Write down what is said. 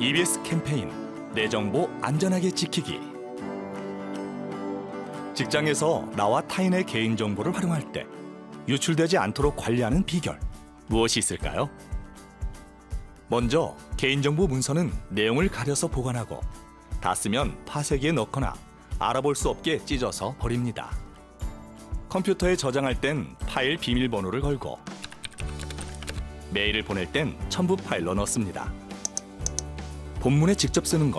EBS 캠페인 내 정보 안전하게 지키기. 직장에서 나와 타인의 개인정보를 활용할 때 유출되지 않도록 관리하는 비결, 무엇이 있을까요? 먼저 개인정보 문서는 내용을 가려서 보관하고 다 쓰면 파쇄기에 넣거나 알아볼 수 없게 찢어서 버립니다. 컴퓨터에 저장할 땐 파일 비밀번호를 걸고 메일을 보낼 땐 첨부 파일로 넣습니다. 본문에 직접 쓰는 건